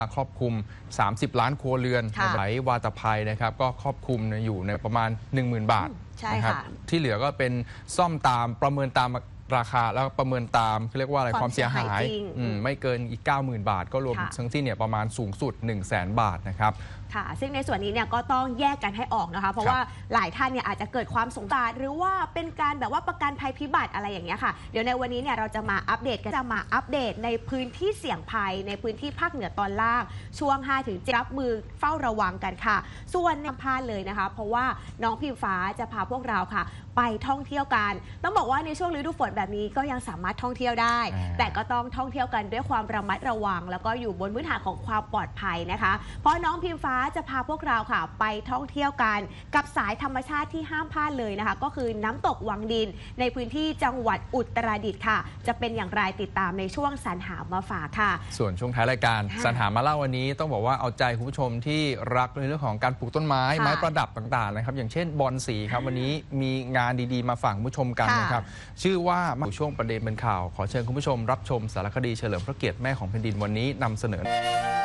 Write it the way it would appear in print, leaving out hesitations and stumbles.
ครอบคลุม30 ล้านครัวเรือนในไหลวาตภัยนะครับก็ครอบคลุมอยู่ในประมาณ 10,000 บาทนะครับที่เหลือก็เป็นซ่อมตามประเมินตามราคาแล้วประเมินตามเขาเรียกว่าอะไรความเสียหายไม่เกินอีก 90,000 บาทก็รวมทั้งสิ้นเนี่ยประมาณสูงสุด 100,000 บาทนะครับค่ะซึ่งในส่วนนี้เนี่ยก็ต้องแยกกันให้ออกนะคะเพราะว่าหลายท่านเนี่ยอาจจะเกิดความสงสัยหรือว่าเป็นการแบบว่าประกันภัยพิบัติอะไรอย่างเงี้ยค่ะเดี๋ยวในวันนี้เนี่ยเราจะมาอัปเดตกันในพื้นที่เสี่ยงภัยในพื้นที่ภาคเหนือตอนล่างช่วง 5-7 รับมือเฝ้าระวังกันค่ะส่วนในพาเลยนะคะเพราะว่าน้องพิมฟ้าจะพาพวกเราค่ะไปท่องเที่ยวกันต้องบอกว่าในช่วงฤดูฝนแบบนี้ก็ยังสามารถท่องเที่ยวได้แต่ก็ต้องท่องเที่ยวกันด้วยความระมัดระวังแล้วก็อยู่บนพื้นฐานของความปลอดภัยนะคะเพราะน้องพิมฟ้าจะพาพวกเราค่ะไปท่องเที่ยวกันกับสายธรรมชาติที่ห้ามพลาดเลยนะคะก็คือน้ำตกวังดินในพื้นที่จังหวัดอุตรดิตถ์ค่ะจะเป็นอย่างไรติดตามในช่วงสรรหามาฝากค่ะส่วนช่วงท้ายรายการสรรหามาเล่าวันนี้ต้องบอกว่าเอาใจคุณผู้ชมที่รักในเรื่องของการปลูกต้นไม้ประดับต่างๆนะครับอย่างเช่นบอนสีครับวันนี้มีงานดีๆมาฝากคุณผู้ชมกันนะครับชื่อว่าช่วงประเด็นเป็นข่าวขอเชิญคุณผู้ชมรับชมสารคดีเฉลิมพระเกียรติแม่ของแผ่นดินวันนี้นำเสนอ